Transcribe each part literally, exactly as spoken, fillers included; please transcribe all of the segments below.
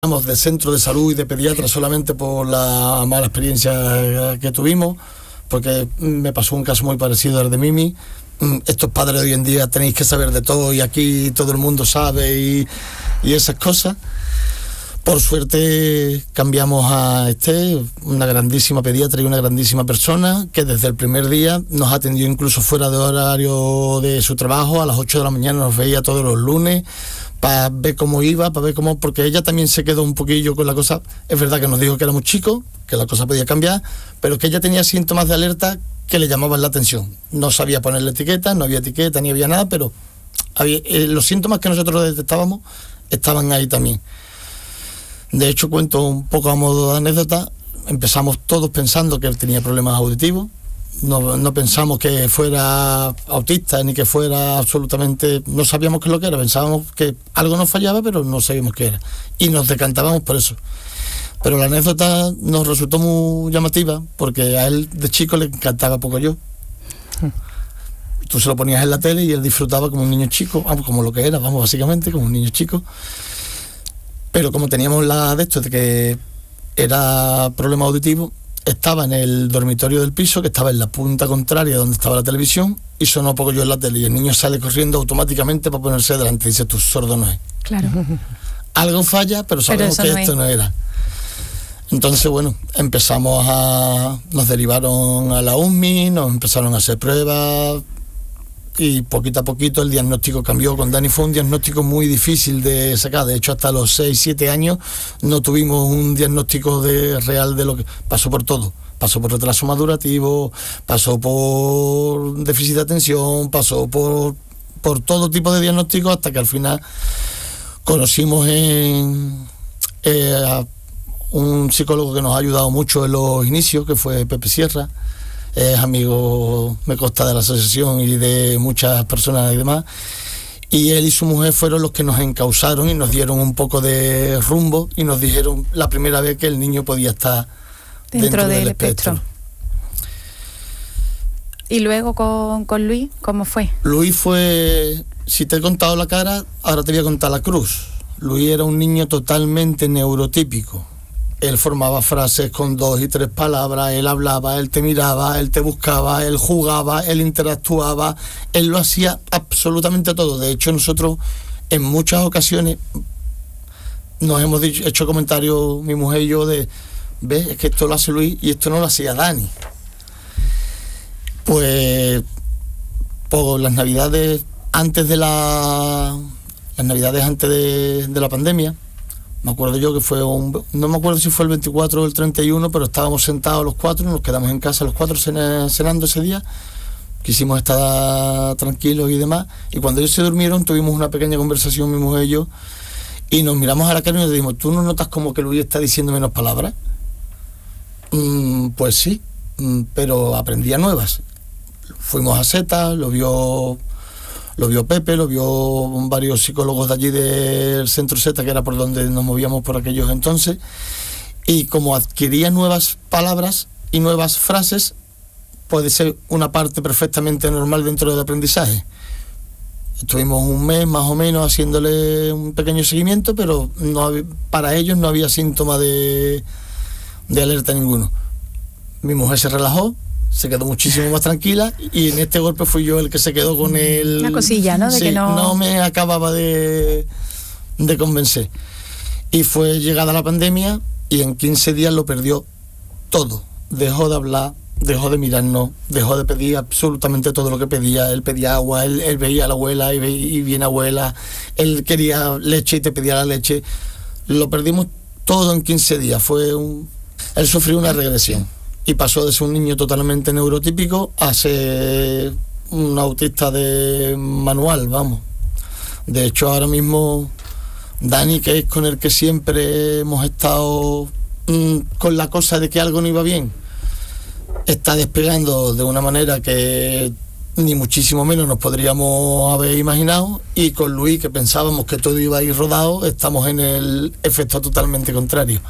de centro de salud y de pediatra solamente por la mala experiencia que tuvimos, porque me pasó un caso muy parecido al de Mimi. Estos padres de hoy en día tenéis que saber de todo y aquí todo el mundo sabe y, y esas cosas. Por suerte cambiamos a Esté, una grandísima pediatra y una grandísima persona que desde el primer día nos atendió incluso fuera de horario de su trabajo. A las ocho de la mañana nos veía todos los lunes para ver cómo iba, para ver cómo, porque ella también se quedó un poquillo con la cosa. Es verdad que nos dijo que éramos chicos, que la cosa podía cambiar, pero que ella tenía síntomas de alerta que le llamaban la atención. No sabía ponerle etiqueta, no había etiqueta ni había nada, pero había, eh, los síntomas que nosotros detectábamos estaban ahí también. De hecho, cuento un poco a modo de anécdota, empezamos todos pensando que él tenía problemas auditivos, no, no pensamos que fuera autista ni que fuera absolutamente, no sabíamos qué es lo que era, pensábamos que algo nos fallaba, pero no sabíamos qué era, y nos decantábamos por eso. Pero la anécdota nos resultó muy llamativa, porque a él de chico le encantaba Pocoyo. Tú se lo ponías en la tele y él disfrutaba como un niño chico, vamos, como lo que era, vamos, básicamente, como un niño chico. Pero como teníamos la de esto de que era problema auditivo, estaba en el dormitorio del piso, que estaba en la punta contraria donde estaba la televisión, y sonó Pocoyo en la tele, y el niño sale corriendo automáticamente para ponerse delante, y dice, tú sordo no es. Claro. Algo falla, pero sabemos pero que no esto es. no era. Entonces, bueno, empezamos a... nos derivaron a la U M I, nos empezaron a hacer pruebas, y poquito a poquito el diagnóstico cambió. Con Dani fue un diagnóstico muy difícil de sacar. De hecho, hasta los seis siete años no tuvimos un diagnóstico de, real de lo que... Pasó por todo. Pasó por retraso madurativo, pasó por déficit de atención, pasó por, por todo tipo de diagnósticos, hasta que al final conocimos en... Eh, a un psicólogo que nos ha ayudado mucho en los inicios, que fue Pepe Sierra. Es amigo, me consta, de la asociación y de muchas personas y demás, y él y su mujer fueron los que nos encausaron y nos dieron un poco de rumbo y nos dijeron la primera vez que el niño podía estar dentro, dentro del, del espectro. espectro. Y luego con, con Luis, ¿cómo fue? Luis fue, si te he contado la cara, ahora te voy a contar la cruz. Luis era un niño totalmente neurotípico. Él formaba frases con dos y tres palabras, él hablaba, él te miraba, él te buscaba, él jugaba, él interactuaba, él lo hacía absolutamente todo. De hecho, nosotros en muchas ocasiones nos hemos dicho, hecho comentarios, mi mujer y yo, de, ves, es que esto lo hace Luis y esto no lo hacía Dani. Pues por las navidades antes de la... las navidades antes de, de la pandemia, me acuerdo yo que fue un... no me acuerdo si fue el veinticuatro o el treinta y uno, pero estábamos sentados los cuatro, nos quedamos en casa los cuatro cenando ese día, quisimos estar tranquilos y demás, y cuando ellos se durmieron tuvimos una pequeña conversación, mi mujer y yo, y nos miramos a la cara y nos dijimos, ¿tú no notas como que Luis está diciendo menos palabras? Mm, pues sí, mm, pero aprendía nuevas. Fuimos a Z, lo vio... Lo vio Pepe, lo vio varios psicólogos de allí del centro Z, que era por donde nos movíamos por aquellos entonces, y como adquiría nuevas palabras y nuevas frases, puede ser una parte perfectamente normal dentro del aprendizaje. Estuvimos un mes más o menos haciéndole un pequeño seguimiento, pero no había, para ellos no había síntoma de, de alerta ninguno. Mi mujer se relajó, se quedó muchísimo más tranquila, y en este golpe fui yo el que se quedó con el... Una cosilla, ¿no? De sí, que no... no me acababa de, de convencer. Y fue llegada la pandemia y en quince días lo perdió todo. Dejó de hablar, dejó de mirarnos, dejó de pedir absolutamente todo lo que pedía. Él pedía agua, él, él veía a la abuela y, ve, y viene abuela, él quería leche y te pedía la leche. Lo perdimos todo en quince días. Fue un... Él sufrió una regresión. Y pasó de ser un niño totalmente neurotípico a ser un autista de manual, vamos. De hecho, ahora mismo Dani, que es con el que siempre hemos estado mmm, con la cosa de que algo no iba bien, está despegando de una manera que ni muchísimo menos nos podríamos haber imaginado, y con Luis, que pensábamos que todo iba a ir rodado, estamos en el efecto totalmente contrario.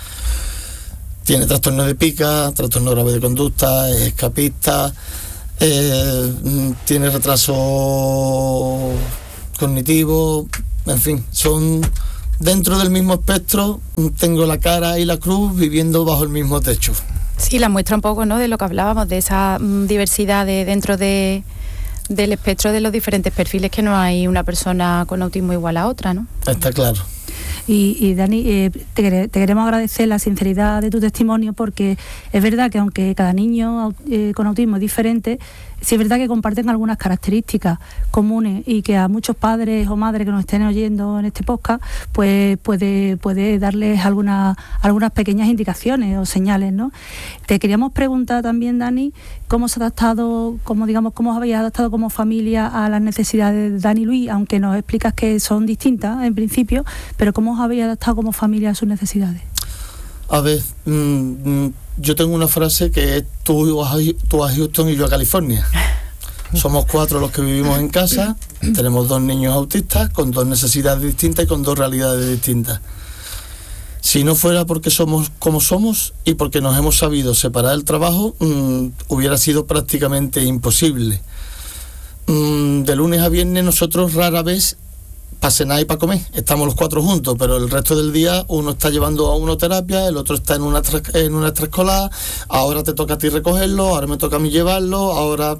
Tiene trastorno de pica, trastorno grave de conducta, es escapista, eh, tiene retraso cognitivo, en fin, son dentro del mismo espectro, tengo la cara y la cruz viviendo bajo el mismo techo. Sí, la muestra un poco, ¿no?, de lo que hablábamos, de esa mm, diversidad de, dentro de, del espectro de los diferentes perfiles, que no hay una persona con autismo igual a otra, ¿no? Está claro. Y, y Dani, eh, te, te queremos agradecer la sinceridad de tu testimonio, porque es verdad que aunque cada niño eh, con autismo es diferente, sí es verdad que comparten algunas características comunes, y que a muchos padres o madres que nos estén oyendo en este podcast, pues puede, puede darles algunas, algunas pequeñas indicaciones o señales, ¿no? Te queríamos preguntar también, Dani, cómo se ha adaptado, cómo digamos, cómo os habéis adaptado como familia a las necesidades de Dani y Luis, aunque nos explicas que son distintas en principio, pero cómo os habéis adaptado como familia a sus necesidades. A ver, mmm, yo tengo una frase que es tú, tú a Houston y yo a California. Somos cuatro los que vivimos en casa, tenemos dos niños autistas con dos necesidades distintas y con dos realidades distintas. Si no fuera porque somos como somos y porque nos hemos sabido separar el trabajo, mmm, hubiera sido prácticamente imposible. Mmm, de lunes a viernes nosotros rara vez para cenar y para comer, estamos los cuatro juntos, pero el resto del día uno está llevando a uno terapia, el otro está en una en una extraescolar, ahora te toca a ti recogerlo, ahora me toca a mí llevarlo, ahora...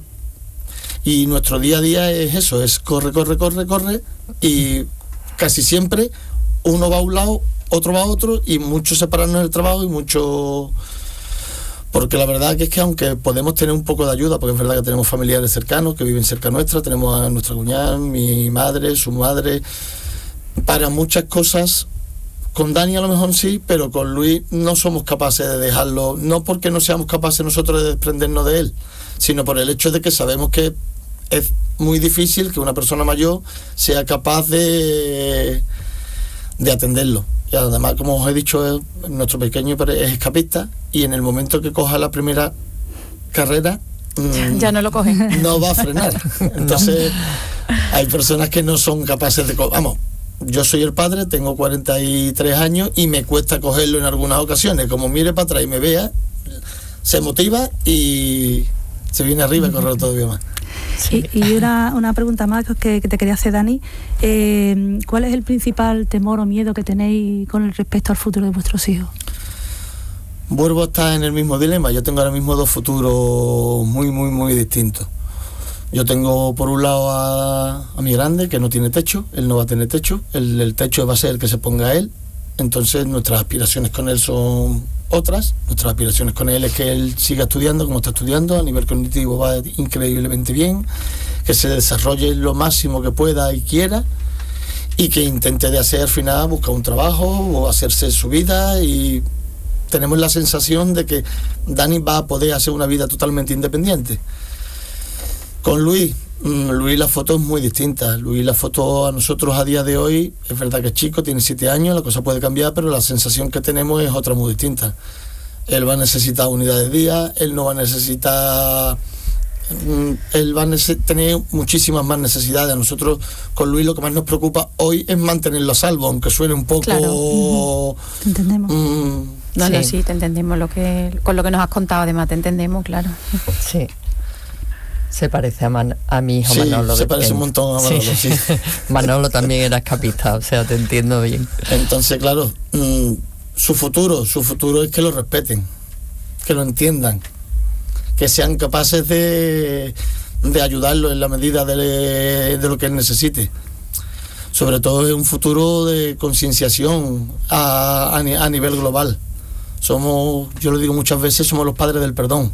Y nuestro día a día es eso, es corre, corre, corre, corre, y casi siempre uno va a un lado, otro va a otro, y mucho separarnos del trabajo y mucho... Porque la verdad que es que aunque podemos tener un poco de ayuda, porque es verdad que tenemos familiares cercanos que viven cerca nuestra, tenemos a nuestra cuñada, mi madre, su madre, para muchas cosas, con Dani a lo mejor sí, pero con Luis no somos capaces de dejarlo, no porque no seamos capaces nosotros de desprendernos de él, sino por el hecho de que sabemos que es muy difícil que una persona mayor sea capaz de, de atenderlo. Y además, como os he dicho, nuestro pequeño es escapista, y en el momento que coja la primera carrera mmm, ya no lo coge, no va a frenar. Entonces hay personas que no son capaces de co- vamos, yo soy el padre, tengo cuarenta y tres años y me cuesta cogerlo en algunas ocasiones. Como mire para atrás y me vea, se motiva y se viene arriba y corre todavía más. Sí. Y, y una, una pregunta más que, que te quería hacer, Dani. Eh, ¿Cuál es el principal temor o miedo que tenéis con respecto al futuro de vuestros hijos? Vuelvo a estar en el mismo dilema. Yo tengo ahora mismo dos futuros muy, muy, muy distintos. Yo tengo por un lado a, a mi grande, que no tiene techo, él no va a tener techo, el, el techo va a ser el que se ponga él. Entonces nuestras aspiraciones con él son otras. Nuestras aspiraciones con él es que él siga estudiando como está estudiando, a nivel cognitivo va increíblemente bien, que se desarrolle lo máximo que pueda y quiera, y que intente de hacer al final buscar un trabajo o hacerse su vida. Y tenemos la sensación de que Dani va a poder hacer una vida totalmente independiente. Con Luis, Luis la foto es muy distinta. Luis la foto a nosotros a día de hoy, es verdad que es chico, tiene siete años, la cosa puede cambiar, pero la sensación que tenemos es otra muy distinta. Él va a necesitar unidades de día, él no va a necesitar... Él va a neces- tener muchísimas más necesidades. A nosotros con Luis lo que más nos preocupa hoy es mantenerlo a salvo, aunque suene un poco... Claro. Uh-huh. Te entendemos. Mm, No, Sí. no, sí, te entendemos lo que, con lo que nos has contado, además te entendemos, claro. Sí. Se parece a, Man- a mi hijo sí, Manolo. se de parece un pequeño. montón a Manolo, sí. Manolo también era escapista, o sea, te entiendo bien. Entonces, claro, mmm, su futuro, su futuro es que lo respeten, que lo entiendan, que sean capaces de, de ayudarlo en la medida de, de lo que él necesite. Sobre todo es un futuro de concienciación a, a, a nivel global. Somos, yo lo digo muchas veces, somos los padres del perdón.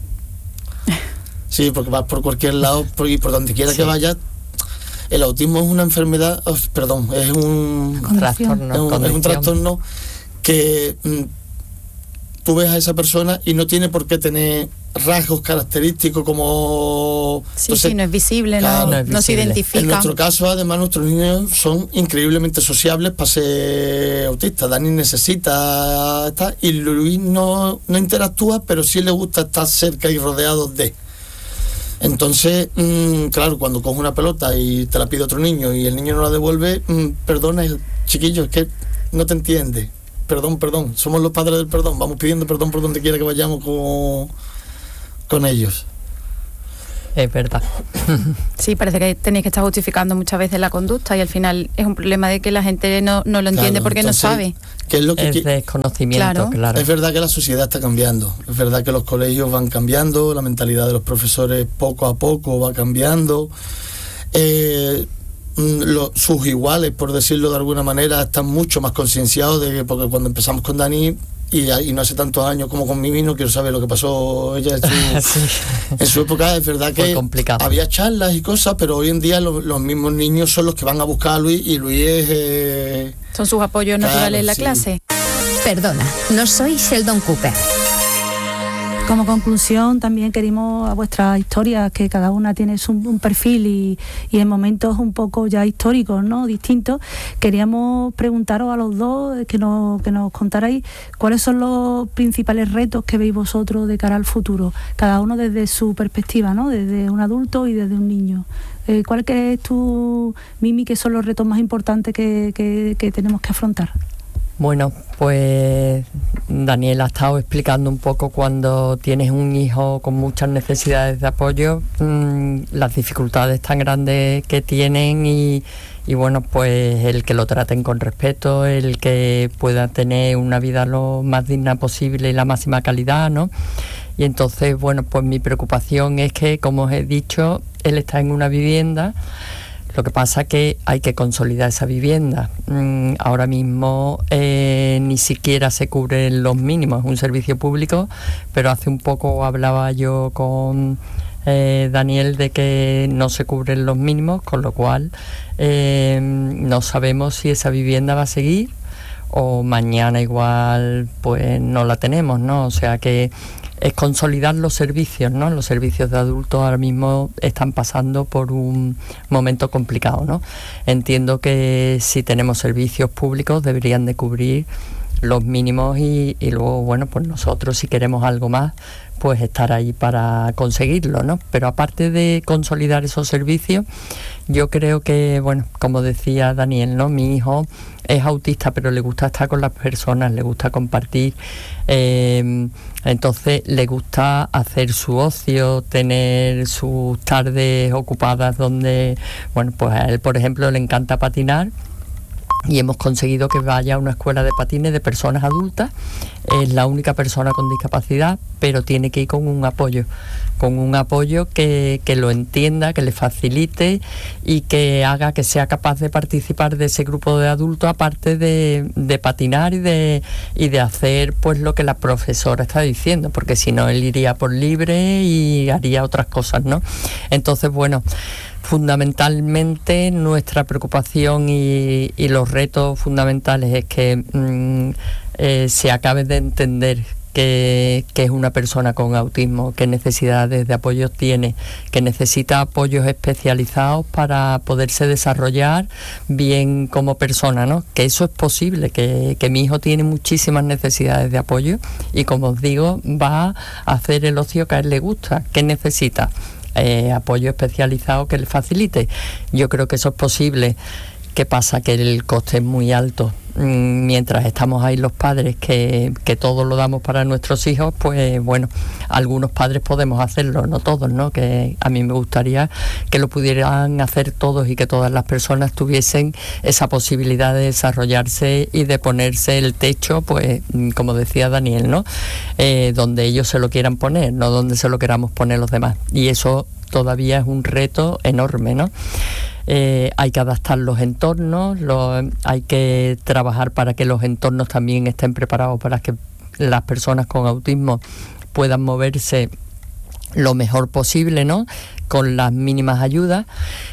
Sí, porque vas por cualquier lado por, y por donde quiera sí. que vayas. El autismo es una enfermedad, oh, perdón, es un trastorno, es un, es un trastorno que mm, tú ves a esa persona y no tiene por qué tener rasgos característicos como... Sí, entonces, sí, no es visible, claro, no, no es no se visible. identifica. En nuestro caso, además, nuestros niños son increíblemente sociables para ser autistas. Dani necesita estar y Luis no, no interactúa, pero sí le gusta estar cerca y rodeado de... Entonces, mmm, claro, cuando coge una pelota y te la pide otro niño y el niño no la devuelve, mmm, perdona, chiquillo, es que no te entiende. Perdón, perdón, somos los padres del perdón, vamos pidiendo perdón por donde quiera que vayamos con, con ellos. es verdad. Sí, parece que tenéis que estar justificando muchas veces la conducta y al final es un problema de que la gente no, no lo entiende claro, porque entonces, no sabe. ¿qué es lo que Es qui- desconocimiento, Claro. claro. Es verdad que la sociedad está cambiando, es verdad que los colegios van cambiando, la mentalidad de los profesores poco a poco va cambiando. Eh, lo, sus iguales, por decirlo de alguna manera, están mucho más concienciados de que, porque cuando empezamos con Dani y, y no hace tantos años como con Mimi, no quiero saber lo que pasó ella en su, Sí. en su época. Es verdad Fue que complicado. había charlas y cosas, pero hoy en día lo- los mismos niños son los que van a buscar a Luis y Luis es... Eh, Son sus apoyos Claro, naturales en la sí. clase. Perdona, no soy Sheldon Cooper. Como conclusión, también queremos a vuestras historias, que cada una tiene su, un perfil y, y en momentos un poco ya históricos, ¿no?, distintos. Queríamos preguntaros a los dos que nos, que nos contarais cuáles son los principales retos que veis vosotros de cara al futuro, cada uno desde su perspectiva, ¿no?, desde un adulto y desde un niño. Eh, ¿Cuál crees tú, Mimi, que son los retos más importantes que, que, que tenemos que afrontar? Bueno, pues Daniel ha estado explicando un poco cuando tienes un hijo con muchas necesidades de apoyo, mmm, las dificultades tan grandes que tienen y, y bueno, pues el que lo traten con respeto, el que pueda tener una vida lo más digna posible y la máxima calidad, ¿no? Y entonces, bueno, pues mi preocupación es que, como os he dicho, él está en una vivienda. Lo que pasa es que hay que consolidar esa vivienda. Mm, ahora mismo eh, ni siquiera se cubren los mínimos, es un servicio público, pero hace un poco hablaba yo con eh, Daniel de que no se cubren los mínimos, con lo cual eh, no sabemos si esa vivienda va a seguir o mañana igual pues no la tenemos, ¿no? O sea que es consolidar los servicios, ¿no? Los servicios de adultos ahora mismo están pasando por un momento complicado, ¿no? Entiendo que si tenemos servicios públicos deberían de cubrir los mínimos y, y luego, bueno, pues nosotros si queremos algo más, pues estar ahí para conseguirlo, ¿no? Pero aparte de consolidar esos servicios, yo creo que, bueno, como decía Daniel, ¿no? Mi hijo es autista, pero le gusta estar con las personas, le gusta compartir, eh, entonces le gusta hacer su ocio, tener sus tardes ocupadas donde, bueno, pues a él, por ejemplo, le encanta patinar. Y hemos conseguido que vaya a una escuela de patines de personas adultas. Es la única persona con discapacidad, pero tiene que ir con un apoyo, con un apoyo que, que lo entienda, que le facilite y que haga que sea capaz de participar de ese grupo de adultos, aparte de, de patinar y de, y de hacer pues lo que la profesora está diciendo, porque si no él iría por libre y haría otras cosas, ¿no? Entonces, bueno, fundamentalmente nuestra preocupación y, y los retos fundamentales es que mmm, eh, se acabe de entender que, que es una persona con autismo, qué necesidades de apoyo tiene, que necesita apoyos especializados para poderse desarrollar bien como persona, ¿no? Que eso es posible, que, que mi hijo tiene muchísimas necesidades de apoyo y, como os digo, va a hacer el ocio que a él le gusta. ¿Qué necesita? Eh, apoyo especializado que le facilite. Yo creo que eso es posible. ¿Qué pasa? Que el coste es muy alto. Mm, mientras estamos ahí los padres que, que todo lo damos para nuestros hijos, pues bueno, algunos padres podemos hacerlo, no todos, ¿no? Que a mí me gustaría que lo pudieran hacer todos y que todas las personas tuviesen esa posibilidad de desarrollarse y de ponerse el techo, pues como decía Daniel, ¿no? Eh, donde ellos se lo quieran poner, no donde se lo queramos poner los demás. Y eso todavía es un reto enorme, ¿no? Eh, hay que adaptar los entornos, lo, hay que trabajar para que los entornos también estén preparados para que las personas con autismo puedan moverse lo mejor posible, ¿no? Con las mínimas ayudas.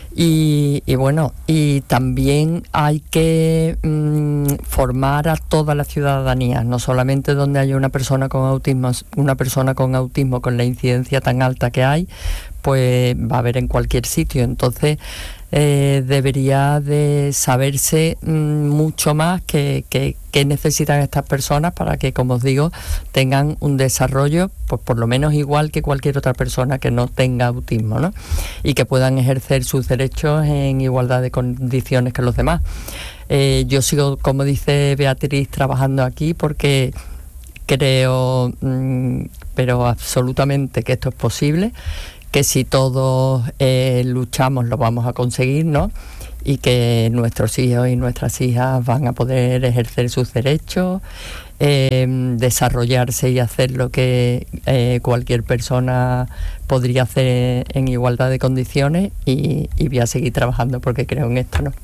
Y, y bueno, y también hay que mmm, formar a toda la ciudadanía, no solamente donde haya una persona con autismo, una persona con autismo con la incidencia tan alta que hay, pues va a haber en cualquier sitio. Entonces eh, debería de saberse mmm, mucho más que, que, que necesitan estas personas para que, como os digo, tengan un desarrollo pues por lo menos igual que cualquier otra persona que no tenga autismo, ¿no? Y que puedan ejercer sus derechos en igualdad de condiciones que los demás. Eh, yo sigo, como dice Beatriz, trabajando aquí porque creo, mmm, pero absolutamente, que esto es posible, que si todos eh, luchamos lo vamos a conseguir, ¿no? Y que nuestros hijos y nuestras hijas van a poder ejercer sus derechos, eh, desarrollarse y hacer lo que eh, cualquier persona podría hacer en igualdad de condiciones, y, y voy a seguir trabajando porque creo en esto, ¿no?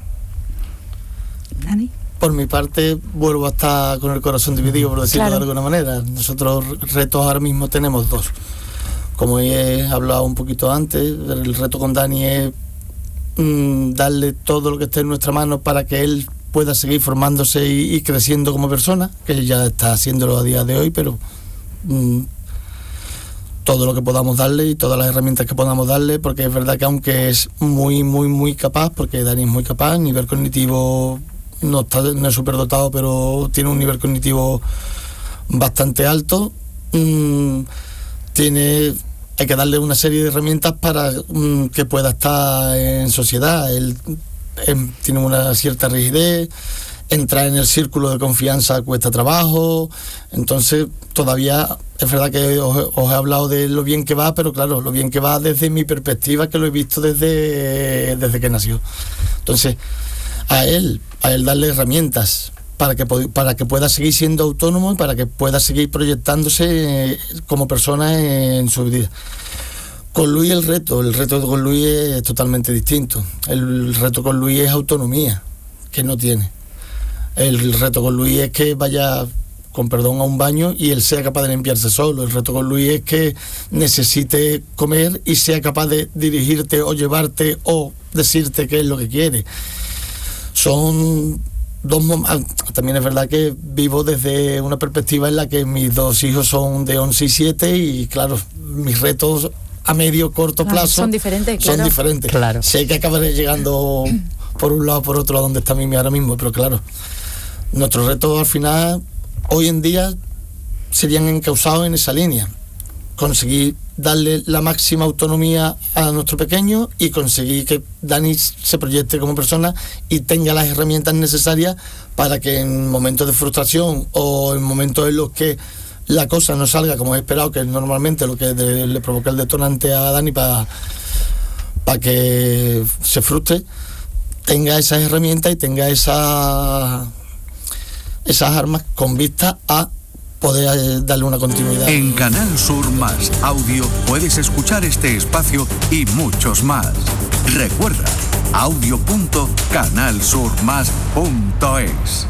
Dani. Por mi parte, vuelvo a estar con el corazón dividido, por decirlo Claro. de alguna manera. Nosotros retos ahora mismo tenemos dos. Como he hablado un poquito antes, el reto con Dani es mmm, darle todo lo que esté en nuestra mano para que él pueda seguir formándose y, y creciendo como persona, que ya está haciéndolo a día de hoy, pero mmm, todo lo que podamos darle y todas las herramientas que podamos darle, porque es verdad que aunque es muy, muy, muy capaz, porque Dani es muy capaz, a nivel cognitivo no está, no es superdotado, pero tiene un nivel cognitivo bastante alto. Mm, tiene, hay que darle una serie de herramientas para mm, que pueda estar en sociedad. Él em, tiene una cierta rigidez, entrar en el círculo de confianza cuesta trabajo, entonces todavía es verdad que os, os he hablado de lo bien que va, pero claro, lo bien que va desde mi perspectiva, que lo he visto desde, desde que nació. Entonces, a él, a él darle herramientas para que, para que pueda seguir siendo autónomo y para que pueda seguir proyectándose como persona en su vida. Con Luis el reto, el reto con Luis es totalmente distinto. El reto con Luis es autonomía, que no tiene. El reto con Luis es que vaya, con perdón, a un baño y él sea capaz de limpiarse solo. El reto con Luis es que necesite comer y sea capaz de dirigirte o llevarte o decirte qué es lo que quiere. Son dos momentos. También es verdad que vivo desde una perspectiva en la que mis dos hijos son de once y siete y claro, mis retos a medio corto plazo ah, son diferentes, claro. Son diferentes. Claro. Sé que acabaré llegando por un lado o por otro a donde está Mimi ahora mismo, pero claro, nuestros retos al final hoy en día serían encausados en esa línea: conseguir darle la máxima autonomía a nuestro pequeño y conseguir que Dani se proyecte como persona y tenga las herramientas necesarias para que en momentos de frustración o en momentos en los que la cosa no salga como he esperado, que es normalmente lo que de, le provoca el detonante a Dani para pa que se frustre, tenga esas herramientas y tenga esa, esas armas con vista a poder darle una continuidad. En Canal Sur Más Audio puedes escuchar este espacio y muchos más. Recuerda, audio punto canal sur más punto es.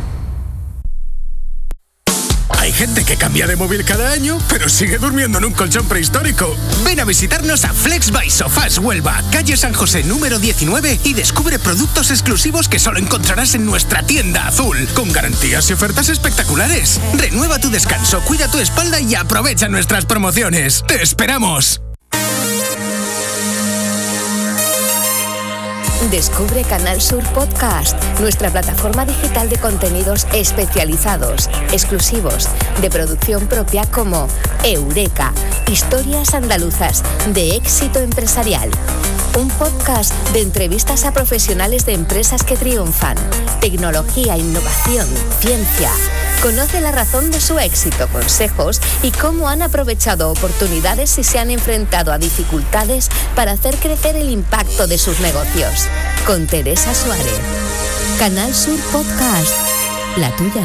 Hay gente que cambia de móvil cada año, pero sigue durmiendo en un colchón prehistórico. Ven a visitarnos a Flex by Sofás Huelva, calle San José número diecinueve, y descubre productos exclusivos que solo encontrarás en nuestra tienda azul, con garantías y ofertas espectaculares. Renueva tu descanso, cuida tu espalda y aprovecha nuestras promociones. ¡Te esperamos! Descubre Canal Sur Podcast, nuestra plataforma digital de contenidos especializados, exclusivos, de producción propia, como Eureka, historias andaluzas de éxito empresarial. Un podcast de entrevistas a profesionales de empresas que triunfan, tecnología, innovación, ciencia. Conoce la razón de su éxito, consejos y cómo han aprovechado oportunidades y se han enfrentado a dificultades para hacer crecer el impacto de sus negocios. Con Teresa Suárez. Canal Sur Podcast, la tuya.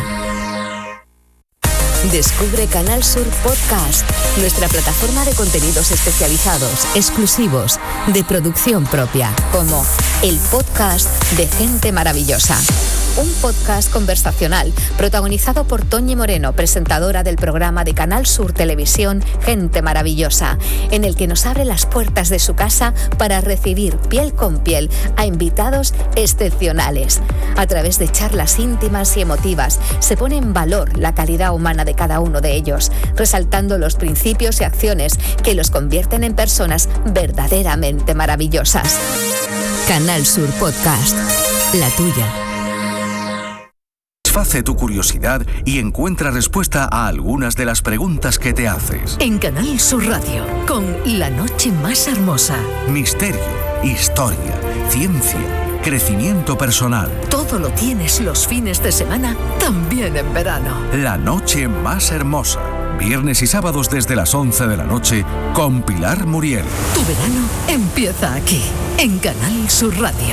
Descubre Canal Sur Podcast, nuestra plataforma de contenidos especializados, exclusivos, de producción propia, como el podcast de Gente Maravillosa. Un podcast conversacional protagonizado por Toñi Moreno, presentadora del programa de Canal Sur Televisión Gente Maravillosa, en el que nos abre las puertas de su casa para recibir piel con piel a invitados excepcionales. A través de charlas íntimas y emotivas se pone en valor la calidad humana de cada uno de ellos, resaltando los principios y acciones que los convierten en personas verdaderamente maravillosas. Canal Sur Podcast, la tuya. Satisface tu curiosidad y encuentra respuesta a algunas de las preguntas que te haces. En Canal Sur Radio, con La Noche Más Hermosa. Misterio, historia, ciencia, crecimiento personal. Todo lo tienes los fines de semana, también en verano. La Noche Más Hermosa. Viernes y sábados desde las once de la noche con Pilar Muriel. Tu verano empieza aquí, en Canal Sur Radio.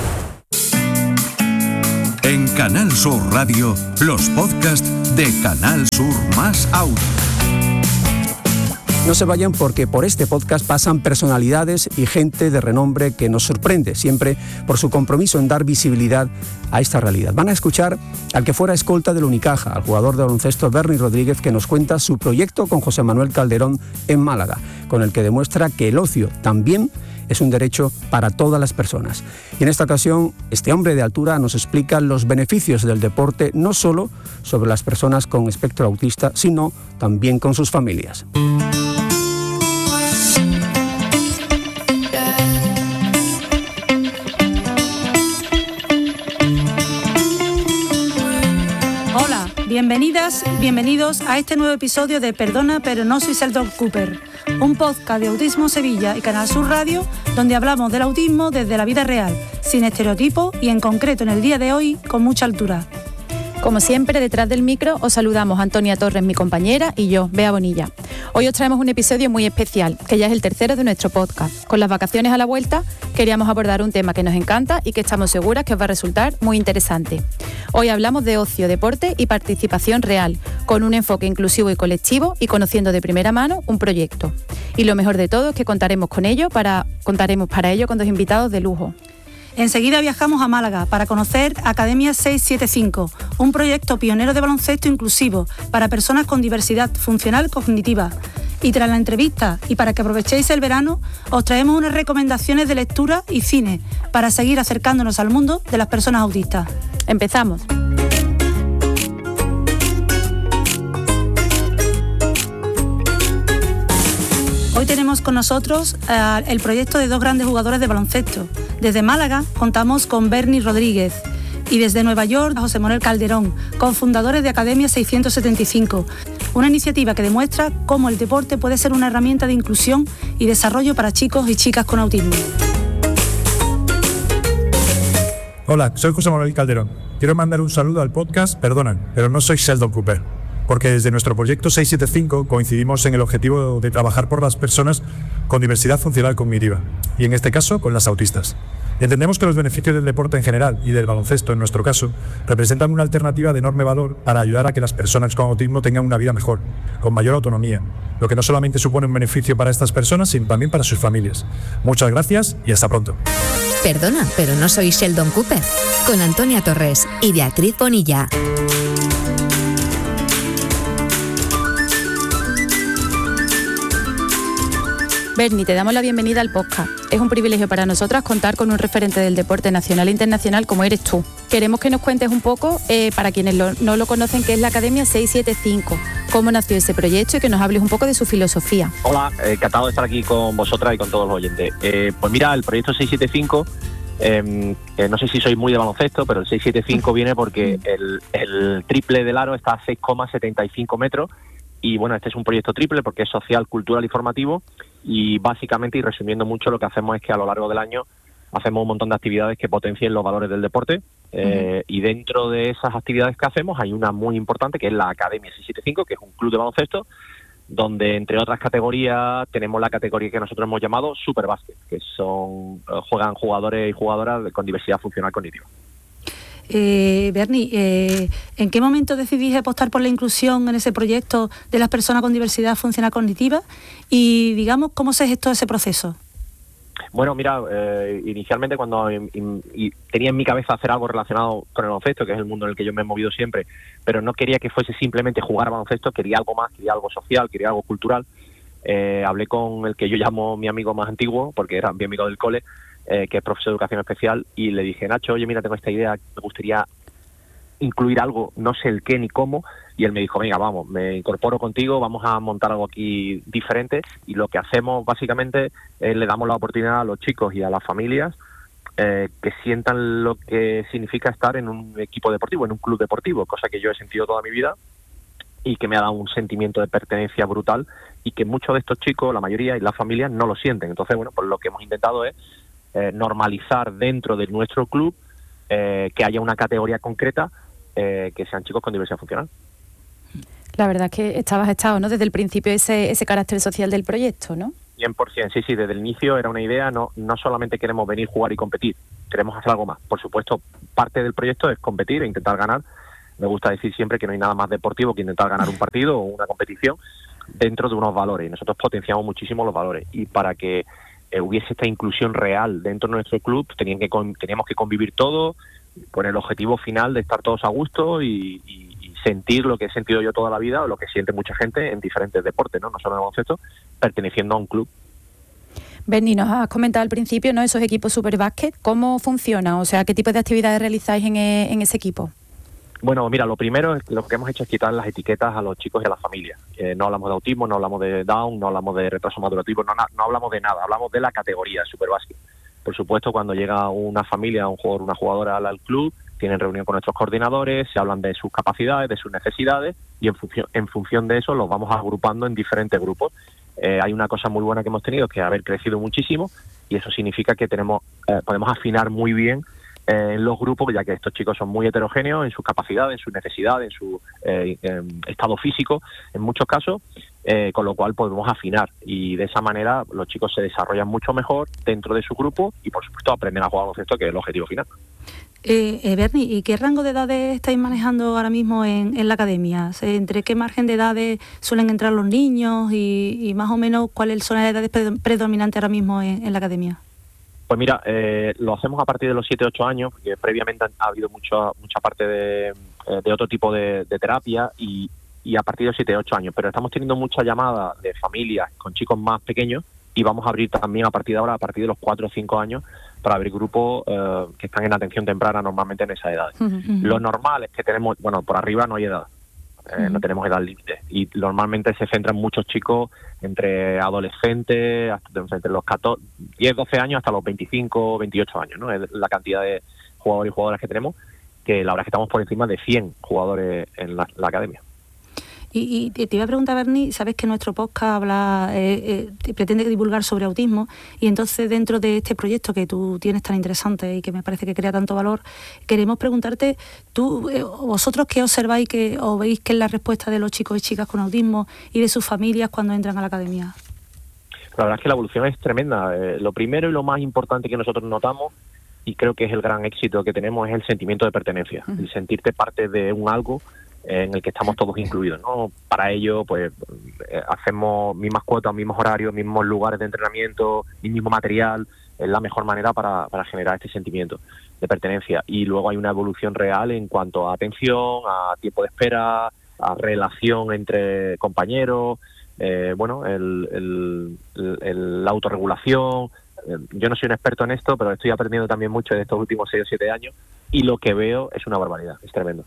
En Canal Sur Radio, los podcasts de Canal Sur más Audio. No se vayan porque por este podcast pasan personalidades y gente de renombre que nos sorprende siempre por su compromiso en dar visibilidad a esta realidad. Van a escuchar al que fuera escolta del Unicaja, al jugador de baloncesto Berni Rodríguez, que nos cuenta su proyecto con José Manuel Calderón en Málaga, con el que demuestra que el ocio también es un derecho para todas las personas. Y en esta ocasión, este hombre de altura nos explica los beneficios del deporte, no solo sobre las personas con espectro autista, sino también con sus familias. Bienvenidas, bienvenidos a este nuevo episodio de Perdona, pero no soy Sheldon Cooper, un podcast de Autismo Sevilla y Canal Sur Radio, donde hablamos del autismo desde la vida real, sin estereotipos y en concreto en el día de hoy con mucha altura. Como siempre, detrás del micro os saludamos Antonia Torres, mi compañera, y yo, Bea Bonilla. Hoy os traemos un episodio muy especial, que ya es el tercero de nuestro podcast. Con las vacaciones a la vuelta, queríamos abordar un tema que nos encanta y que estamos seguras que os va a resultar muy interesante. Hoy hablamos de ocio, deporte y participación real, con un enfoque inclusivo y colectivo y conociendo de primera mano un proyecto. Y lo mejor de todo es que contaremos con ello para, contaremos para ello con dos invitados de lujo. Enseguida viajamos a Málaga para conocer Academia seiscientos setenta y cinco, un proyecto pionero de baloncesto inclusivo para personas con diversidad funcional cognitiva. Y tras la entrevista, y para que aprovechéis el verano, os traemos unas recomendaciones de lectura y cine para seguir acercándonos al mundo de las personas autistas. Empezamos. Hoy tenemos con nosotros uh, el proyecto de dos grandes jugadores de baloncesto. Desde Málaga contamos con Berni Rodríguez y desde Nueva York a José Manuel Calderón, cofundadores de Academia seiscientos setenta y cinco, una iniciativa que demuestra cómo el deporte puede ser una herramienta de inclusión y desarrollo para chicos y chicas con autismo. Hola, soy José Manuel Calderón. Quiero mandar un saludo al podcast Perdona, pero no soy Sheldon Cooper, porque desde nuestro proyecto seiscientos setenta y cinco coincidimos en el objetivo de trabajar por las personas con diversidad funcional cognitiva, y en este caso con las autistas. Entendemos que los beneficios del deporte en general y del baloncesto en nuestro caso representan una alternativa de enorme valor para ayudar a que las personas con autismo tengan una vida mejor, con mayor autonomía, lo que no solamente supone un beneficio para estas personas, sino también para sus familias. Muchas gracias y hasta pronto. Perdona, pero no soy Sheldon Cooper, con Antonia Torres y Beatriz Bonilla. Berni, te damos la bienvenida al podcast. Es un privilegio para nosotras contar con un referente del deporte nacional e internacional como eres tú. Queremos que nos cuentes un poco, eh, para quienes lo, no lo conocen, qué es la Academia seiscientos setenta y cinco, cómo nació ese proyecto y que nos hables un poco de su filosofía. Hola, eh, encantado de estar aquí con vosotras y con todos los oyentes. Eh, pues mira, el proyecto seiscientos setenta y cinco, eh, eh, no sé si sois muy de baloncesto, pero el seiscientos setenta y cinco viene porque el, el triple del aro está a seis coma setenta y cinco metros. Y bueno, este es un proyecto triple porque es social, cultural y formativo, y básicamente, y resumiendo mucho, lo que hacemos es que a lo largo del año hacemos un montón de actividades que potencien los valores del deporte, eh, uh-huh. y dentro de esas actividades que hacemos hay una muy importante que es la Academia seiscientos setenta y cinco, que es un club de baloncesto donde entre otras categorías tenemos la categoría que nosotros hemos llamado Superbásquet, que son juegan jugadores y jugadoras con diversidad funcional cognitiva. Eh, Berni, eh, ¿en qué momento decidís apostar por la inclusión en ese proyecto de las personas con diversidad funcional cognitiva? Y, digamos, ¿cómo se gestó ese proceso? Bueno, mira, eh, inicialmente cuando in, in, y tenía en mi cabeza hacer algo relacionado con el baloncesto, que es el mundo en el que yo me he movido siempre, pero no quería que fuese simplemente jugar baloncesto, quería algo más, quería algo social, quería algo cultural. Eh, hablé con el que yo llamo mi amigo más antiguo, porque era mi amigo del cole, Eh, que es profesor de educación especial, y le dije, Nacho, oye, mira, tengo esta idea, me gustaría incluir algo, no sé el qué ni cómo, y él me dijo, venga, vamos, me incorporo contigo, vamos a montar algo aquí diferente, y lo que hacemos básicamente es le damos la oportunidad a los chicos y a las familias eh, que sientan lo que significa estar en un equipo deportivo, en un club deportivo, cosa que yo he sentido toda mi vida y que me ha dado un sentimiento de pertenencia brutal, y que muchos de estos chicos, la mayoría y las familias, no lo sienten. Entonces, bueno, pues lo que hemos intentado es Eh, normalizar dentro de nuestro club eh, que haya una categoría concreta eh, que sean chicos con diversidad funcional. La verdad es que estabas echado, ¿no? Desde el principio ese, ese carácter social del proyecto, ¿no? cien por ciento, sí, sí, desde el inicio era una idea, no, no solamente queremos venir, jugar y competir, queremos hacer algo más. Por supuesto, parte del proyecto es competir e intentar ganar. Me gusta decir siempre que no hay nada más deportivo que intentar ganar un partido o una competición dentro de unos valores. Y nosotros potenciamos muchísimo los valores. Y para que eh, hubiese esta inclusión real dentro de nuestro club, tenían que con, teníamos que convivir todos con el objetivo final de estar todos a gusto y, y, y sentir lo que he sentido yo toda la vida o lo que siente mucha gente en diferentes deportes, no, no solo en el baloncesto, perteneciendo a un club. Berni, nos has comentado al principio, ¿no? Esos equipos Superbásquet, ¿cómo funcionan? O sea, ¿qué tipo de actividades realizáis en, e, en ese equipo? Bueno, mira, lo primero es que lo que hemos hecho es quitar las etiquetas a los chicos y a las familias. Eh, no hablamos de autismo, no hablamos de Down, no hablamos de retraso madurativo, no, no hablamos de nada, hablamos de la categoría Superbásquet. Por supuesto, cuando llega una familia, un jugador, una jugadora al, al club, tienen reunión con nuestros coordinadores, se hablan de sus capacidades, de sus necesidades y en función, en función de eso los vamos agrupando en diferentes grupos. Eh, hay una cosa muy buena que hemos tenido, que es haber crecido muchísimo, y eso significa que tenemos eh, podemos afinar muy bien eh, en los grupos, ya que estos chicos son muy heterogéneos en sus capacidades, en sus necesidades, en su eh, eh, estado físico, en muchos casos, eh, con lo cual podemos afinar, y de esa manera los chicos se desarrollan mucho mejor dentro de su grupo y, por supuesto, aprenden a jugar al baloncesto, que es el objetivo final. Eh, eh, Berni, ¿y qué rango de edades estáis manejando ahora mismo en, en la academia? ¿Entre qué margen de edades suelen entrar los niños y, y más o menos cuáles son las edades predominantes ahora mismo en, en la academia? Pues mira, eh, lo hacemos a partir de los siete ocho años, porque previamente ha habido mucho, mucha parte de, de otro tipo de, de terapia y, y a partir de los siete ocho años, pero estamos teniendo mucha llamada de familias con chicos más pequeños y vamos a abrir también a partir de ahora, a partir de los cuatro o cinco años, para abrir grupos eh, que están en atención temprana normalmente en esa edad. Uh-huh. Lo normal es que tenemos, bueno, por arriba no hay edad, eh, uh-huh. no tenemos edad límite, y normalmente se centran muchos chicos entre adolescentes, hasta, entre los catorce, diez, doce años hasta los veinticinco, veintiocho años, ¿no? Es la cantidad de jugadores y jugadoras que tenemos, que la verdad es que estamos por encima de cien jugadores en la, la academia. Y, y te iba a preguntar, Berni, sabes que nuestro podcast habla, eh, eh, pretende divulgar sobre autismo, y entonces dentro de este proyecto que tú tienes tan interesante y que me parece que crea tanto valor, queremos preguntarte, tú, eh, vosotros qué observáis que, o veis que es la respuesta de los chicos y chicas con autismo y de sus familias cuando entran a la academia. La verdad es que la evolución es tremenda. Eh, lo primero y lo más importante que nosotros notamos, y creo que es el gran éxito que tenemos, es el sentimiento de pertenencia, uh-huh. el sentirte parte de un algo en el que estamos todos incluidos, ¿no? Para ello, pues, eh, hacemos mismas cuotas, mismos horarios, mismos lugares de entrenamiento, el mismo material. Es la mejor manera para, para generar este sentimiento de pertenencia. Y luego hay una evolución real en cuanto a atención, a tiempo de espera, a relación entre compañeros, eh, bueno, el, el, el, el, la autorregulación. Yo no soy un experto en esto, pero estoy aprendiendo también mucho de estos últimos seis o siete años, y lo que veo es una barbaridad, es tremendo.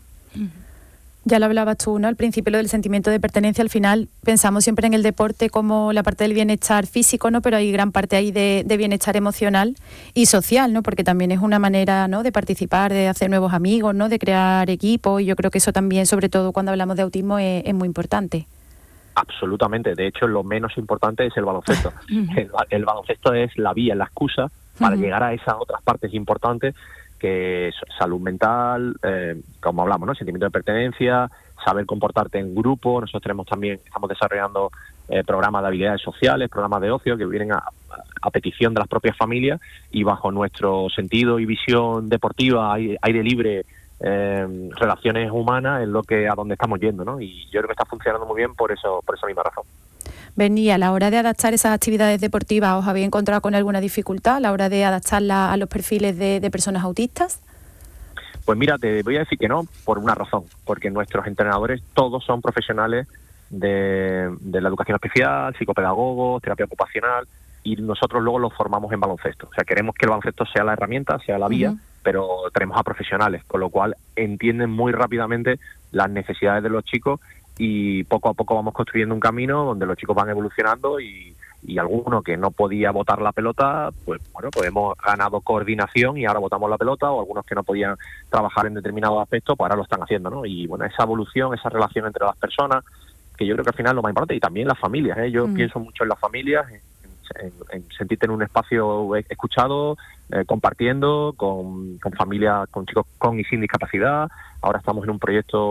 Ya lo hablabas tú, ¿no? Al principio, lo del sentimiento de pertenencia. Al final pensamos siempre en el deporte como la parte del bienestar físico, ¿no? Pero hay gran parte ahí de, de bienestar emocional y social, ¿no? Porque también es una manera, ¿no?, de participar, de hacer nuevos amigos, ¿no?, de crear equipos, y yo creo que eso también, sobre todo cuando hablamos de autismo, es, es muy importante. Absolutamente. De hecho, lo menos importante es el baloncesto. el, el baloncesto es la vía, la excusa para uh-huh. llegar a esas otras partes importantes, que es salud mental, eh, como hablamos, ¿no? Sentimiento de pertenencia, saber comportarte en grupo. Nosotros tenemos también, estamos desarrollando eh, programas de habilidades sociales, programas de ocio que vienen a, a petición de las propias familias, y bajo nuestro sentido y visión deportiva, aire, aire libre, eh, relaciones humanas, es lo que a donde estamos yendo, ¿no? Y yo creo que está funcionando muy bien por eso, por esa misma razón. Berni, a la hora de adaptar esas actividades deportivas, ¿os habéis encontrado con alguna dificultad a la hora de adaptarlas a los perfiles de, de personas autistas? Pues mira, te voy a decir que no, por una razón, porque nuestros entrenadores todos son profesionales de, de la educación especial, psicopedagogos, terapia ocupacional, y nosotros luego los formamos en baloncesto. O sea, queremos que el baloncesto sea la herramienta, sea la vía, uh-huh. pero tenemos a profesionales, con lo cual entienden muy rápidamente las necesidades de los chicos, y poco a poco vamos construyendo un camino donde los chicos van evolucionando, y, y alguno que no podía botar la pelota, pues bueno, pues hemos ganado coordinación y ahora botamos la pelota, o algunos que no podían trabajar en determinados aspectos, pues ahora lo están haciendo, ¿no? Y bueno, esa evolución, esa relación entre las personas, que yo creo que al final es lo más importante, y también las familias, ¿eh? Yo mm. pienso mucho en las familias, en, en, en sentirte en un espacio escuchado, eh, compartiendo con, con familias, con chicos con y sin discapacidad. Ahora estamos en un proyecto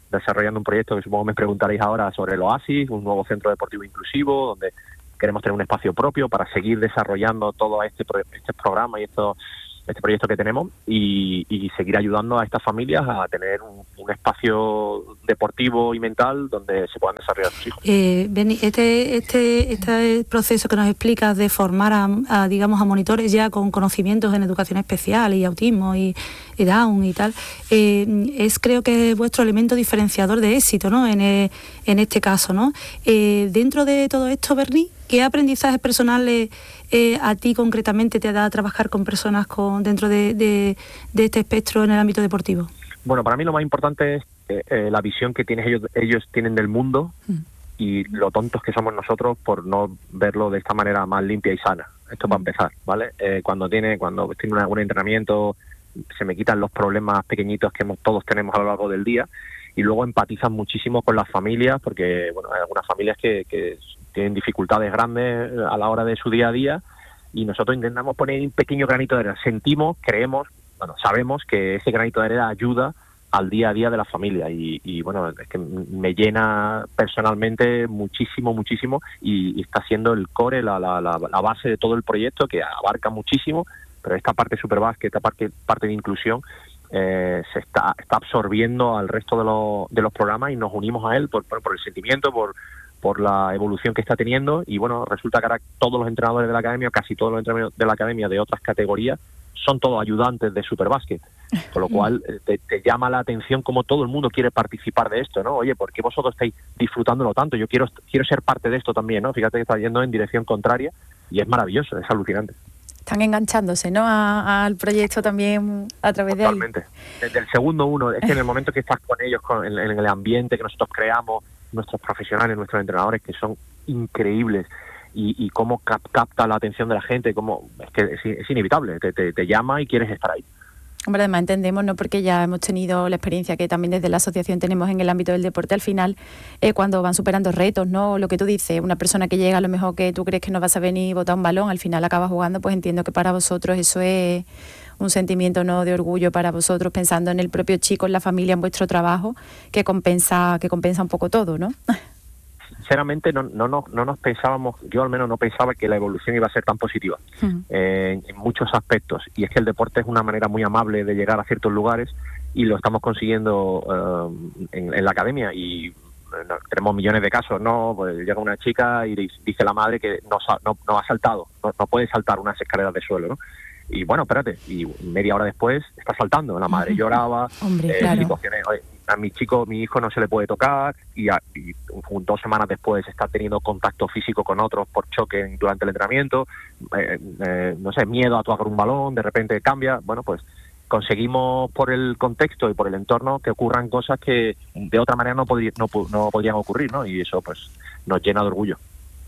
desarrollando un proyecto que supongo me preguntaréis ahora sobre el Oasis, un nuevo centro deportivo inclusivo, donde queremos tener un espacio propio para seguir desarrollando todo este, pro este programa y esto, este proyecto que tenemos y, y seguir ayudando a estas familias a tener un, un espacio deportivo y mental donde se puedan desarrollar sus hijos. Eh, Beni, este, este, este proceso que nos explicas de formar a, a, digamos, a monitores ya con conocimientos en educación especial y autismo y, y Down y tal, eh, es creo que vuestro elemento diferenciador de éxito, ¿no? En, eh, en este caso, ¿no? Eh, dentro de todo esto, Berni, ¿qué aprendizajes personales eh, a ti concretamente te da trabajar con personas con dentro de, de, de este espectro en el ámbito deportivo? Bueno, para mí lo más importante es eh, eh, la visión que tienes ellos, ellos tienen del mundo mm. y lo tontos que somos nosotros por no verlo de esta manera más limpia y sana. Esto mm. para empezar, ¿vale? Eh, cuando tiene cuando tiene un entrenamiento se me quitan los problemas pequeñitos que hemos, todos tenemos a lo largo del día y luego empatizan muchísimo con las familias porque, bueno, hay algunas familias que... que tienen dificultades grandes a la hora de su día a día y nosotros intentamos poner un pequeño granito de arena. Sentimos, creemos, bueno, sabemos que ese granito de arena ayuda al día a día de la familia y, y bueno, es que me llena personalmente muchísimo, muchísimo y, y está siendo el core, la, la, la, la base de todo el proyecto que abarca muchísimo, pero esta parte Superbásquet, esta parte, parte de inclusión eh, se está, está absorbiendo al resto de, lo, de los programas y nos unimos a él por, por, por el sentimiento, por por la evolución que está teniendo y bueno, resulta que ahora todos los entrenadores de la academia, casi todos los entrenadores de la academia de otras categorías son todos ayudantes de Superbásquet, con lo cual te, te llama la atención cómo todo el mundo quiere participar de esto, ¿no? Oye, ¿por qué vosotros estáis disfrutándolo tanto? Yo quiero quiero ser parte de esto también, ¿no? Fíjate que está yendo en dirección contraria y es maravilloso, es alucinante. Están enganchándose, ¿no? A, al proyecto también a través Totalmente. de él. Desde el segundo uno, es que en el momento que estás con ellos, con, en, en el ambiente que nosotros creamos, nuestros profesionales, nuestros entrenadores, que son increíbles, y, y cómo cap capta la atención de la gente, cómo es que es, es inevitable, te, te, te llama y quieres estar ahí. Hombre, además entendemos, ¿no? Porque ya hemos tenido la experiencia que también desde la asociación tenemos en el ámbito del deporte, al final, eh, cuando van superando retos, ¿no? Lo que tú dices, una persona que llega a lo mejor que tú crees que no vas a saber ni botar un balón, al final acaba jugando, pues entiendo que para vosotros eso es un sentimiento, ¿no?, de orgullo para vosotros, pensando en el propio chico, en la familia, en vuestro trabajo, que compensa, que compensa un poco todo, ¿no? Sinceramente no, no, no, no nos pensábamos, yo al menos no pensaba que la evolución iba a ser tan positiva uh-huh. eh, en muchos aspectos, y es que el deporte es una manera muy amable de llegar a ciertos lugares y lo estamos consiguiendo uh, en, en la academia y no, tenemos millones de casos, ¿no? Pues llega una chica y dice la madre que no, no, no ha saltado, no, no puede saltar unas escaleras de suelo, ¿no? Y bueno, espérate, y media hora después está saltando, la madre lloraba, Hombre, eh, claro. situaciones, oye, a mi chico, mi hijo no se le puede tocar y, a, y dos semanas después está teniendo contacto físico con otros por choque durante el entrenamiento, eh, eh, no sé, miedo a tocar un balón, de repente cambia, bueno, pues conseguimos por el contexto y por el entorno que ocurran cosas que de otra manera no, podría, no, no podrían ocurrir, ¿no? Y eso pues nos llena de orgullo.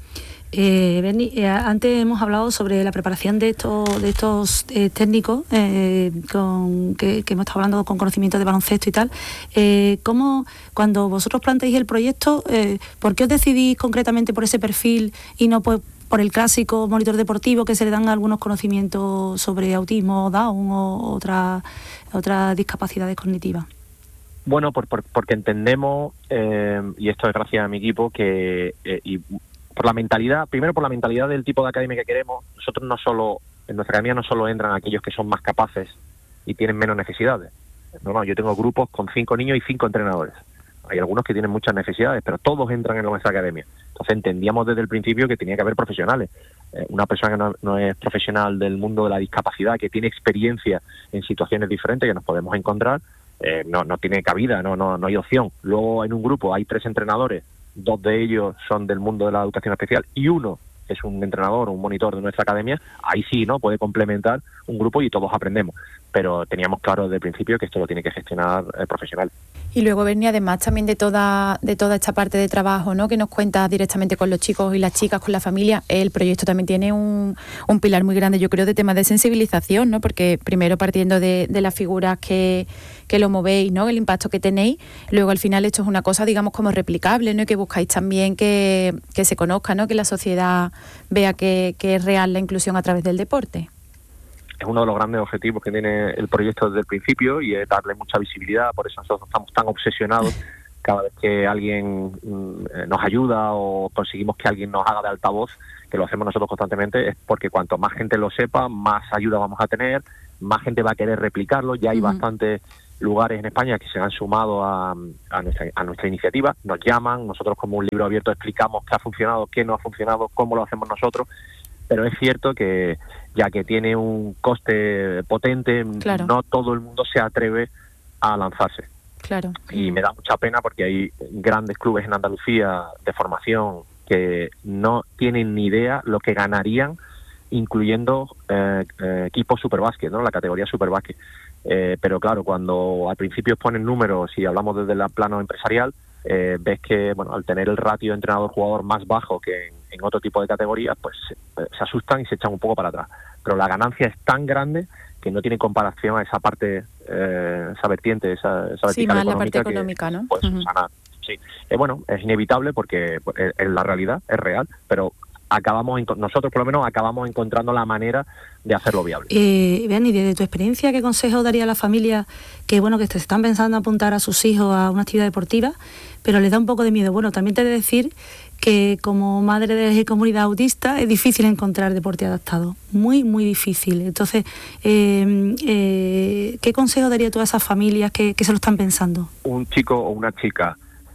Eh, Berni, eh, antes hemos hablado sobre la preparación de estos de estos eh, técnicos eh, con, que, que hemos estado hablando con conocimiento de baloncesto y tal. Eh, ¿Cómo, cuando vosotros planteáis el proyecto, eh, por qué os decidís concretamente por ese perfil y no por, por el clásico monitor deportivo que se le dan algunos conocimientos sobre autismo, Down o otras otras discapacidades cognitivas? Bueno, por, por, porque entendemos, eh, y esto es gracias a mi equipo, que eh, y por la mentalidad, primero por la mentalidad del tipo de academia que queremos, nosotros no solo, en nuestra academia no solo entran aquellos que son más capaces y tienen menos necesidades. No, no, yo tengo grupos con cinco niños y cinco entrenadores. Hay algunos que tienen muchas necesidades, pero todos entran en nuestra academia. Entonces entendíamos desde el principio que tenía que haber profesionales. Eh, una persona que no, no es profesional del mundo de la discapacidad, que tiene experiencia en situaciones diferentes que nos podemos encontrar, eh, no, no tiene cabida, no, no, no hay opción. Luego en un grupo hay tres entrenadores, dos de ellos son del mundo de la educación especial y uno es un entrenador o un monitor de nuestra academia, ahí sí, ¿no? Puede complementar un grupo y todos aprendemos. Pero teníamos claro desde el principio que esto lo tiene que gestionar el profesional. Y luego, Berni, además también de toda de toda esta parte de trabajo, ¿no?, que nos cuenta directamente con los chicos y las chicas, con la familia, el proyecto también tiene un, un pilar muy grande, yo creo, de temas de sensibilización, ¿no? Porque primero partiendo de, de las figuras que, que lo movéis, ¿no?, el impacto que tenéis, luego al final esto es una cosa, digamos, como replicable, ¿no?, y que buscáis también que, que se conozca, ¿no?, que la sociedad vea que, que es real la inclusión a través del deporte. Es uno de los grandes objetivos que tiene el proyecto desde el principio y es darle mucha visibilidad, por eso nosotros estamos tan obsesionados cada vez que alguien mm, nos ayuda o conseguimos que alguien nos haga de altavoz, que lo hacemos nosotros constantemente, es porque cuanto más gente lo sepa, más ayuda vamos a tener, más gente va a querer replicarlo. Ya hay uh-huh. bastantes lugares en España que se han sumado a, a, nuestra, a nuestra iniciativa, nos llaman, nosotros como un libro abierto explicamos qué ha funcionado, qué no ha funcionado, cómo lo hacemos nosotros, pero es cierto que ya que tiene un coste potente, claro. no todo el mundo se atreve a lanzarse. Claro. Y me da mucha pena porque hay grandes clubes en Andalucía de formación que no tienen ni idea lo que ganarían incluyendo eh, eh, equipos Superbásquet, ¿no? La categoría Superbásquet. Eh, pero claro, cuando al principio ponen números y hablamos desde el plano empresarial, eh, ves que bueno, al tener el ratio entrenador-jugador más bajo que en, en otro tipo de categorías, pues eh, se asustan y se echan un poco para atrás. Pero la ganancia es tan grande que no tiene comparación a esa parte, eh, esa vertiente, esa, esa vertical sí, más económica la parte económica, que, ¿no? Pues, uh-huh. ganar. Sí. Eh, bueno, es inevitable porque eh, es la realidad, es real, pero acabamos nosotros por lo menos acabamos encontrando la manera de hacerlo viable. Eh, Berni, desde tu experiencia, ¿qué consejo daría a la familia que bueno que se están pensando apuntar a sus hijos a una actividad deportiva, pero les da un poco de miedo? Bueno, también te he de decir que como madre de comunidad autista es difícil encontrar deporte adaptado, muy, muy difícil. Entonces, eh, eh, ¿qué consejo daría tú a esas familias que, que se lo están pensando? Un chico o una chica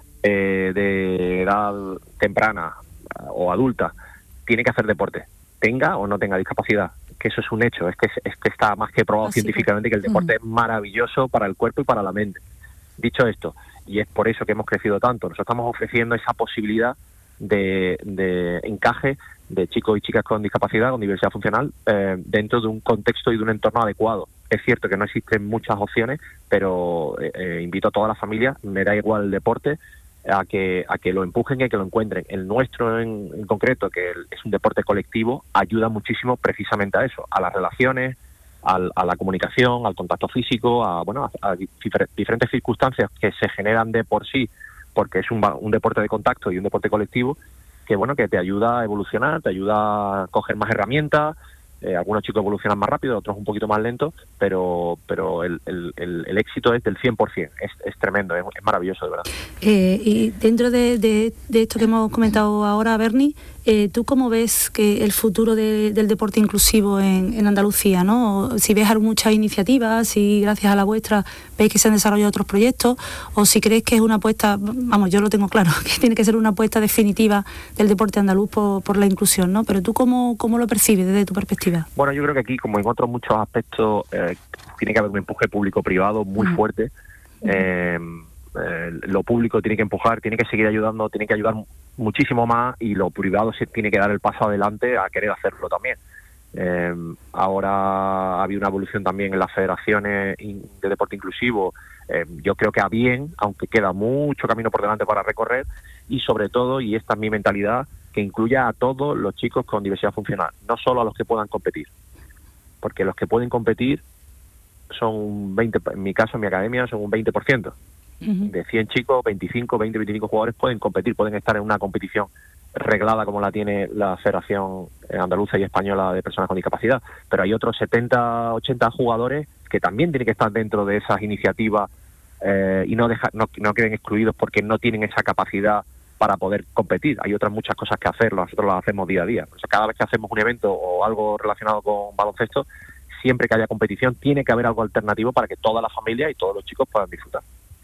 eh, de edad temprana o adulta tiene que hacer deporte, tenga o no tenga discapacidad, que eso es un hecho, es que, es que está más que probado Así científicamente que, que el deporte uh-huh. es maravilloso para el cuerpo y para la mente. Dicho esto, y es por eso que hemos crecido tanto, nosotros estamos ofreciendo esa posibilidad de, de encaje de chicos y chicas con discapacidad, con diversidad funcional, eh, dentro de un contexto y de un entorno adecuado. Es cierto que no existen muchas opciones, pero eh, eh, invito a toda la familia, me da igual el deporte, a que a que lo empujen y a que lo encuentren. El nuestro en, en concreto, que es un deporte colectivo, ayuda muchísimo precisamente a eso, a las relaciones, al, a la comunicación, al contacto físico, a bueno a, a difer- diferentes circunstancias que se generan de por sí, porque es un, un deporte de contacto y un deporte colectivo que bueno que te ayuda a evolucionar, te ayuda a coger más herramientas. Eh, algunos chicos evolucionan más rápido, otros un poquito más lento, pero pero el, el, el, el éxito es del cien por ciento, es, es tremendo, es, es maravilloso, de verdad. Eh, y dentro de, de, de esto que hemos comentado ahora, Berni, eh, ¿tú cómo ves que el futuro de, del deporte inclusivo en, en Andalucía, ¿no? Si ves muchas iniciativas, si gracias a la vuestra veis que se han desarrollado otros proyectos, o si crees que es una apuesta, vamos, yo lo tengo claro, que tiene que ser una apuesta definitiva del deporte andaluz por, por la inclusión, ¿no? Pero tú, ¿cómo, cómo lo percibes desde tu perspectiva? Bueno, yo creo que aquí, como en otros muchos aspectos, eh, tiene que haber un empuje público-privado muy uh-huh. fuerte. Eh, eh, lo público tiene que empujar, tiene que seguir ayudando, tiene que ayudar muchísimo más, y lo privado se tiene que dar el paso adelante a querer hacerlo también. Eh, ahora ha habido una evolución también en las federaciones de deporte inclusivo. Eh, yo creo que a bien, aunque queda mucho camino por delante para recorrer, y sobre todo, y esta es mi mentalidad, que incluya a todos los chicos con diversidad funcional, no solo a los que puedan competir, porque los que pueden competir son un veinte, en mi caso, en mi academia, son un veinte por ciento. Uh-huh. De cien chicos, veinticinco, veinte, veinticinco jugadores pueden competir, pueden estar en una competición reglada como la tiene la Federación Andaluza y Española de Personas con Discapacidad, pero hay otros setenta, ochenta jugadores que también tienen que estar dentro de esas iniciativas eh, y no, deja, no, no queden excluidos porque no tienen esa capacidad para poder competir. Hay otras muchas cosas que hacer, nosotros las hacemos día a día. O sea, cada vez que hacemos un evento o algo relacionado con baloncesto, siempre que haya competición tiene que haber algo alternativo para que toda la familia y todos los chicos puedan disfrutar.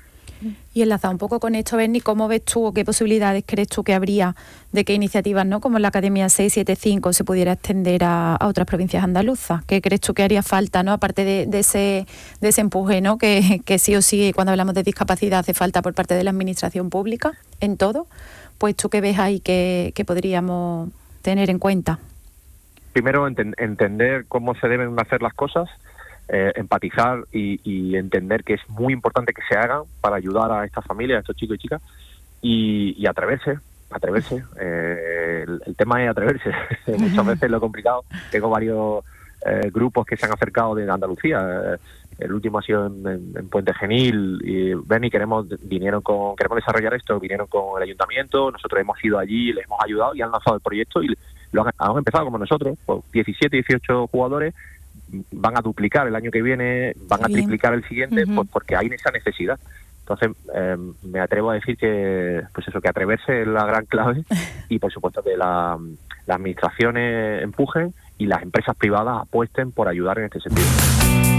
Y enlazado un poco con esto, Berni, ¿cómo ves tú o qué posibilidades crees tú que habría de que iniciativas, ¿no?, como la Academia seiscientos setenta y cinco se pudiera extender a, a otras provincias andaluzas? ¿Qué crees tú que haría falta, ¿no?, aparte de, de, ese, de ese empuje, ¿no?, que, que sí o sí cuando hablamos de discapacidad hace falta por parte de la administración pública en todo? Pues tú qué ves ahí que, que podríamos tener en cuenta. Primero, ent- entender cómo se deben hacer las cosas. Eh, empatizar y, y entender que es muy importante que se hagan para ayudar a estas familias, a estos chicos y chicas, y, y atreverse, atreverse. Eh, el, el tema es atreverse. Muchas veces lo complicado. Tengo varios eh, grupos que se han acercado de Andalucía. Eh, el último ha sido en, en, en Puente Genil, y Berni, queremos, vinieron con, queremos desarrollar esto, vinieron con el ayuntamiento, nosotros hemos ido allí, les hemos ayudado y han lanzado el proyecto y lo han, han empezado como nosotros, pues diecisiete, dieciocho jugadores. Van a duplicar el año que viene, van a triplicar el siguiente, uh-huh. pues porque hay esa necesidad. Entonces, eh, me atrevo a decir que, pues eso, que atreverse es la gran clave y, por supuesto, que la, las administraciones empujen y las empresas privadas apuesten por ayudar en este sentido.